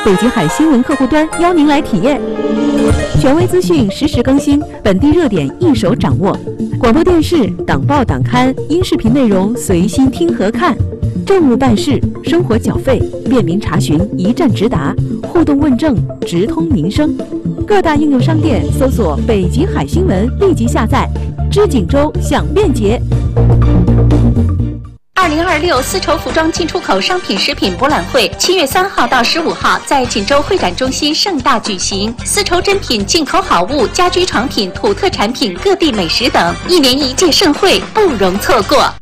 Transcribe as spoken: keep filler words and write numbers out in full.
北极海新闻客户端邀您来体验。权威资讯实时更新，本地热点一手掌握。广播电视、党报党刊、音视频内容随心听和看。政务办事、生活缴费，便民查询，一站直达，互动问政，直通民生。各大应用商店搜索“北极海新闻”，立即下载。知锦州享便捷。 二零二六丝绸服装进出口商品食品博览会七月三号到十五号在锦州会展中心盛大举行，丝绸珍品、进口好物、家居床品、土特产品、各地美食等，一年一届盛会不容错过。